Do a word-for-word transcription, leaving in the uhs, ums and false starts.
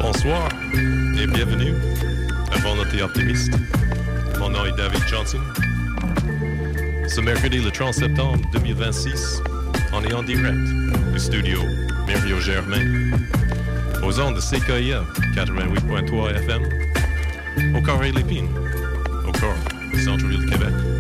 Bonsoir et bienvenue à Volonté Optimiste. Mon nom est David Johnson. Ce mercredi, le trente septembre deux mille vingt-six, on est en direct du studio Mario Germain, aux ondes de C K I A quatre-vingt-huit point trois F M, au Carré Lépine, au cœur du centre-ville de Québec.